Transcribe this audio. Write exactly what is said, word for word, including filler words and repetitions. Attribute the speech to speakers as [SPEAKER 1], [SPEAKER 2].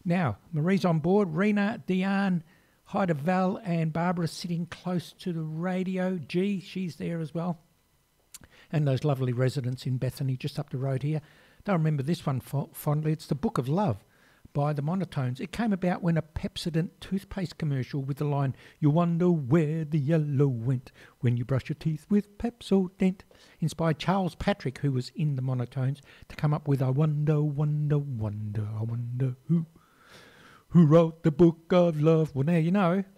[SPEAKER 1] Now, Marie's on board. Rena, Diane, Haida Val and Barbara sitting close to the radio. G, she's there as well. And those lovely residents in Bethany just up the road here. They'll remember this one fondly. It's the Book of Love by the Monotones. It came about when a Pepsodent toothpaste commercial with the line, "You wonder where the yellow went when you brush your teeth with Pepsodent," inspired Charles Patrick, who was in the Monotones, to come up with "I wonder, wonder, wonder, I wonder who, who wrote the Book of Love." Well, now you know.